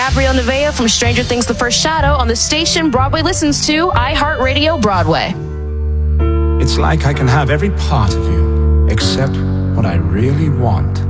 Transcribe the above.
Gabrielle Nevaeh from Stranger Things The First Shadow on the station Broadway listens to, iHeartRadio Broadway. It's like I can have every part of you, except what I really want.